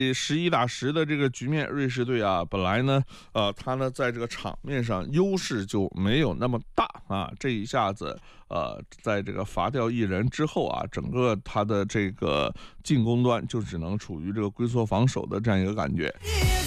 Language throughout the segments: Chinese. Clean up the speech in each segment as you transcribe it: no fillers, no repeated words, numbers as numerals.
11-10的这个局面，瑞士队啊，本来呢，他呢在这个场面上优势就没有那么大啊，这一下子，在这个罚掉一人之后啊，整个他的这个进攻端就只能处于这个龟缩防守的这样一个感觉。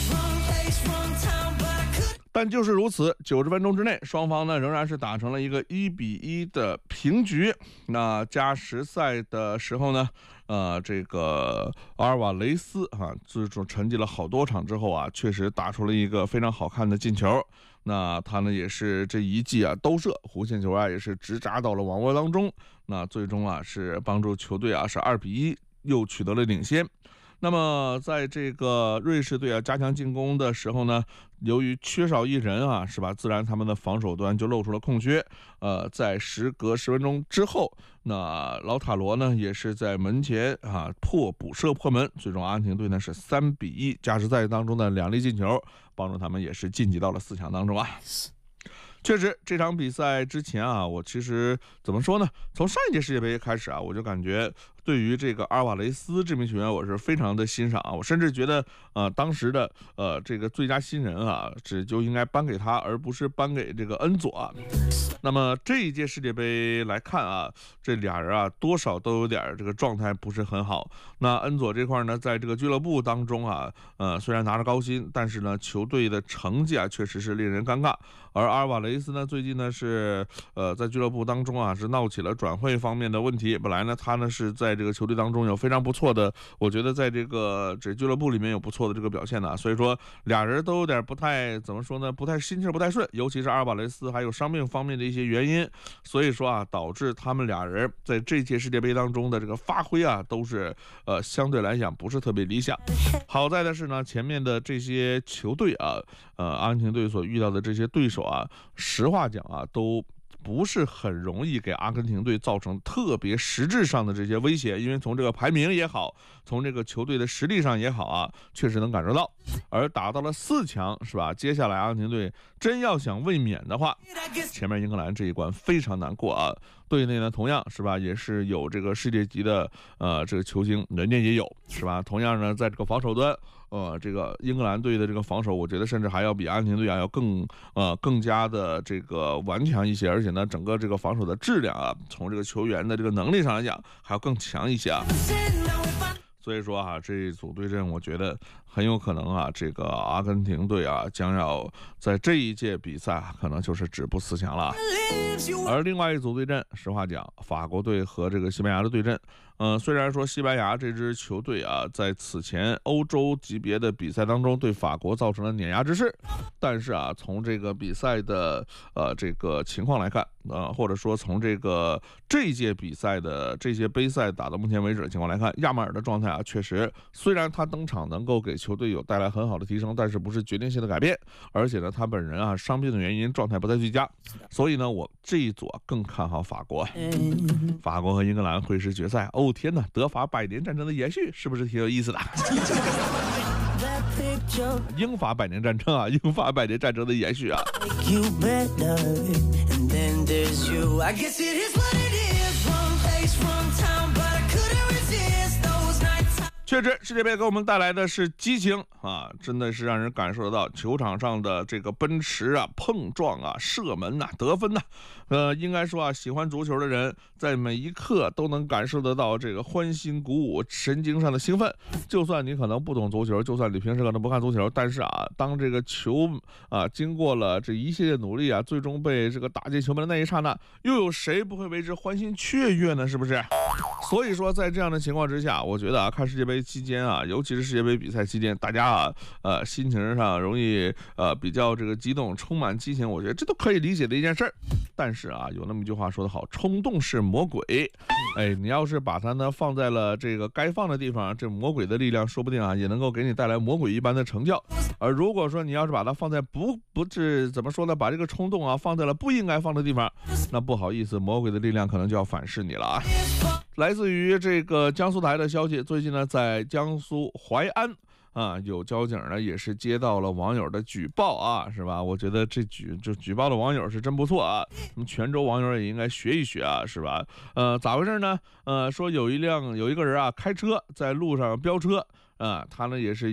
但就是如此，90分钟之内，双方呢仍然是打成了一个1-1的平局。那加时赛的时候呢，这个阿尔瓦雷斯最终沉寂了好多场之后啊，确实打出了一个非常好看的进球。那他呢也是这一记啊兜射弧线球啊，也是直扎到了网窝当中。那最终啊是帮助球队啊是2-1又取得了领先。那么在这个瑞士队啊加强进攻的时候呢，由于缺少一人啊，是吧？自然他们的防守端就露出了空缺。在时隔10分钟之后，那劳塔罗呢也是在门前补射破门，最终阿根廷队呢是3-1，加时赛当中的2粒进球，帮助他们也是晋级到了4强当中啊。确实，这场比赛之前啊，我其实怎么说呢？从上一届世界杯开始啊，我就感觉对于这个阿尔瓦雷斯这名球员，我是非常的欣赏啊。我甚至觉得，当时的这个最佳新人啊，这就应该颁给他，而不是颁给这个恩佐啊。那么这一届世界杯来看啊，这俩人啊，多少都有点这个状态不是很好。那恩佐这块呢，在这个俱乐部当中啊，虽然拿着高薪，但是呢，球队的成绩啊，确实是令人尴尬。而阿尔瓦雷斯呢，最近呢是在俱乐部当中啊是闹起了转会方面的问题。本来呢他呢是在这个球队当中有非常不错的，我觉得在这俱乐部里面有不错的这个表现的，所以说俩人都有点不太怎么说呢，不太心气不太顺，尤其是阿尔瓦雷斯还有伤病方面的一些原因，所以说啊导致他们俩人在这届世界杯当中的这个发挥啊都是相对来讲不是特别理想。好在的是呢，前面的这些球队啊，阿根廷队所遇到的这些对手啊，实话讲啊，都不是很容易给阿根廷队造成特别实质上的这些威胁，因为从这个排名也好，从这个球队的实力上也好啊，确实能感受到。而打到了4强，是吧？接下来阿根廷队真要想卫冕的话，前面英格兰这一关非常难过啊。队内呢，同样是吧，也是有这个世界级的这个球星，人家也有，是吧？同样呢，在这个防守端，这个英格兰队的这个防守，我觉得甚至还要比阿根廷队啊要更加的这个顽强一些，而且呢，整个这个防守的质量啊，从这个球员的这个能力上来讲，还要更强一些啊。所以说啊，这一组对阵，我觉得很有可能啊，这个阿根廷队啊，将要在这一届比赛可能就是止步4强了。而另外一组对阵，实话讲，法国队和这个西班牙的对阵，虽然说西班牙这支球队啊，在此前欧洲级别的比赛当中对法国造成了碾压之势，但是啊，从这个比赛的这个情况来看，或者说从这一届比赛的这些杯赛打到目前为止的情况来看，亚马尔的状态啊，确实虽然他登场能够给球队有带来很好的提升，但是不是决定性的改变，而且呢，他本人啊伤病的原因状态不太最佳，所以呢，我这一组更看好法国。法国和英格兰会师决赛，哦天哪，德法100年战争的延续，是不是挺有意思的？英法100年战争啊，英法100年战争的延续啊。确实，世界杯给我们带来的是激情啊，真的是让人感受得到球场上的这个奔驰啊、碰撞啊、射门啊、得分啊。应该说啊，喜欢足球的人在每一刻都能感受得到这个欢欣鼓舞、神经上的兴奋。就算你可能不懂足球，就算你平时可能不看足球，但是啊，当这个球啊经过了这一系列努力啊，最终被这个打进球门的那一刹那，又有谁不会为之欢欣雀跃呢？是不是？所以说，在这样的情况之下，我觉得啊，看世界杯期间啊，尤其是世界杯比赛期间，大家啊，心情上容易比较这个激动，充满激情，我觉得这都可以理解的一件事儿。但是啊，有那么一句话说得好，冲动是魔鬼。哎，你要是把它呢放在了这个该放的地方，这魔鬼的力量说不定啊也能够给你带来魔鬼一般的成效。而如果说你要是把它放在不是怎么说呢，把这个冲动啊放在了不应该放的地方，那不好意思，魔鬼的力量可能就要反噬你了啊。来自于这个江苏台的消息，最近呢，在江苏淮安啊，有交警呢也是接到了网友的举报啊，是吧？我觉得这举报的网友是真不错啊，那么泉州网友也应该学一学啊，是吧？咋回事呢？说有一个人啊开车在路上飙车， 他呢也是